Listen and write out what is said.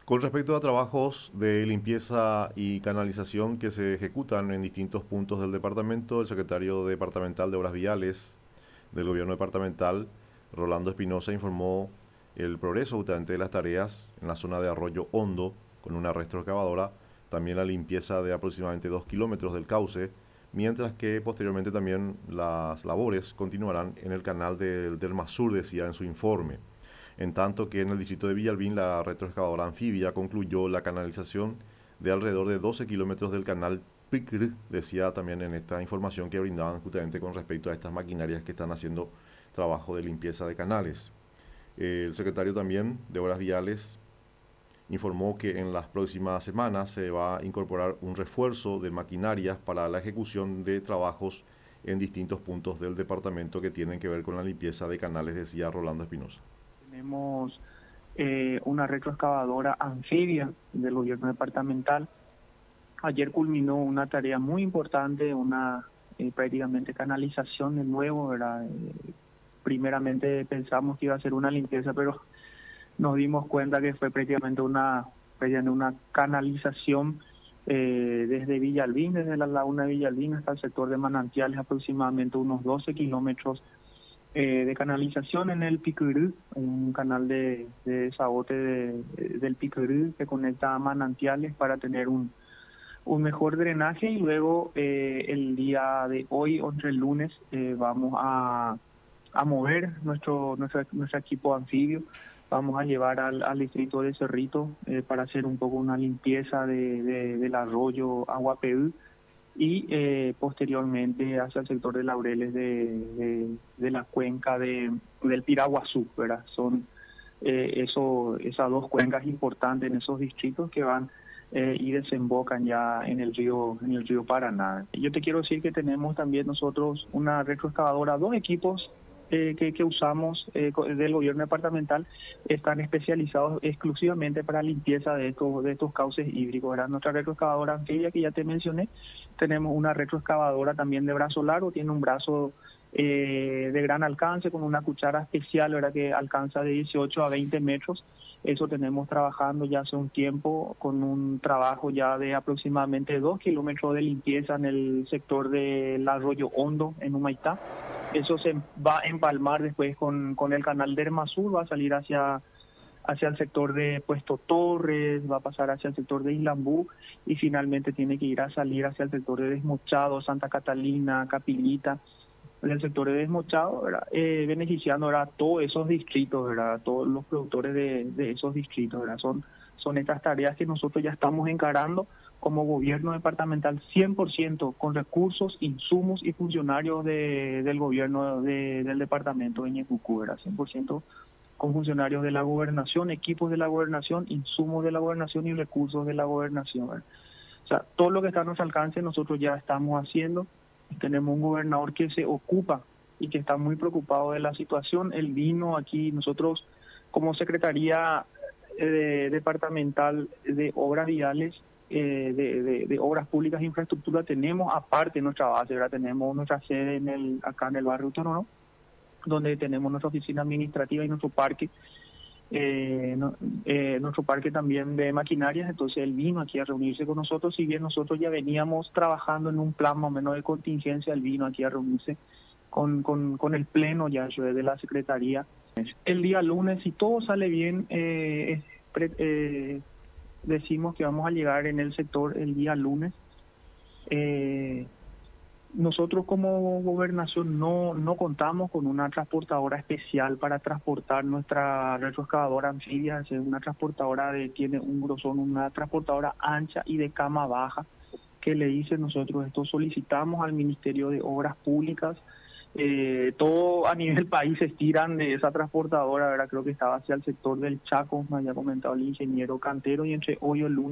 Con respecto a trabajos de limpieza y canalización que se ejecutan en distintos puntos del departamento, el secretario departamental de Obras Viales del gobierno departamental, Rolando Espinosa, informó el progreso justamente de las tareas en la zona de Arroyo Hondo con una retroexcavadora, también la limpieza de aproximadamente 2 kilómetros del cauce, mientras que posteriormente también las labores continuarán en el canal del Dermasur, decía en su informe. En tanto que en el distrito de Villalbín la retroexcavadora anfibia concluyó la canalización de alrededor de 12 kilómetros del canal PICR, decía también en esta información que brindaban justamente con respecto a estas maquinarias que están haciendo trabajo de limpieza de canales. El secretario también de Obras Viales informó que en las próximas semanas se va a incorporar un refuerzo de maquinarias para la ejecución de trabajos en distintos puntos del departamento que tienen que ver con la limpieza de canales, decía Rolando Espinosa. Tenemos una retroexcavadora anfibia del gobierno departamental. Ayer culminó una tarea muy importante, una prácticamente canalización de nuevo, ¿verdad? Primeramente pensamos que iba a ser una limpieza, pero nos dimos cuenta que fue prácticamente una canalización desde Villalbín, desde la laguna de Villalbín hasta el sector de Manantiales, aproximadamente unos 12 kilómetros de canalización en el Picurú, un canal de desagote del Picurú que conecta a Manantiales para tener un mejor drenaje. Y luego el día de hoy, entre el lunes, vamos a mover nuestro equipo anfibio. Vamos a llevar al distrito de Cerrito para hacer un poco una limpieza del arroyo Aguapeú y posteriormente hacia el sector de Laureles de la cuenca del Piraguazú, ¿verdad? Son esas dos cuencas importantes en esos distritos que van y desembocan ya en el río Paraná. Yo te quiero decir que tenemos también nosotros una retroexcavadora, dos equipos que usamos del gobierno departamental, están especializados exclusivamente para limpieza de estos cauces hídricos, ¿verdad? Nuestra retroexcavadora anfibia que ya te mencioné, tenemos una retroexcavadora también de brazo largo, tiene un brazo de gran alcance con una cuchara especial, ¿verdad? Que alcanza de 18 a 20 metros. Eso tenemos trabajando ya hace un tiempo con un trabajo ya de aproximadamente 2 kilómetros de limpieza en el sector del Arroyo Hondo, en Humaitá. Eso se va a empalmar después con el canal Dermasur, va a salir hacia el sector de Puesto Torres, va a pasar hacia el sector de Islambú y finalmente tiene que salir hacia el sector de Desmochado, Santa Catalina, Capillita, en el sector de Desmochado, ¿verdad? Beneficiando ahora todos esos distritos, ¿verdad? Todos los productores de esos distritos, ¿verdad? Son estas tareas que nosotros ya estamos encarando como gobierno departamental 100% con recursos, insumos y funcionarios del gobierno del departamento de Ñecucú, ¿verdad? 100% con funcionarios de la gobernación, equipos de la gobernación, insumos de la gobernación y recursos de la gobernación, ¿verdad? O sea, todo lo que está a nuestro alcance nosotros ya estamos haciendo. Tenemos un gobernador que se ocupa y que está muy preocupado de la situación. Él vino aquí, nosotros como Secretaría Departamental de Obras Viales, de Obras Públicas e Infraestructura, tenemos aparte nuestra base, ¿verdad? Tenemos nuestra sede acá en el barrio Autónomo, donde tenemos nuestra oficina administrativa y nuestro parque. Nuestro parque también de maquinarias, entonces él vino aquí a reunirse con nosotros, si bien nosotros ya veníamos trabajando en un plan más o menos de contingencia, él vino aquí a reunirse con el pleno ya de la Secretaría. El día lunes, si todo sale bien, decimos que vamos a llegar en el sector el día lunes. Nosotros como gobernación no contamos con una transportadora especial para transportar nuestra retroexcavadora anfibia. Es una transportadora tiene un grosor, una transportadora ancha y de cama baja, que le dice nosotros esto solicitamos al Ministerio de Obras Públicas. Todo a nivel país se estiran de esa transportadora, ¿verdad? Creo que estaba hacia el sector del Chaco, me había comentado el ingeniero Cantero, y entre hoy y el lunes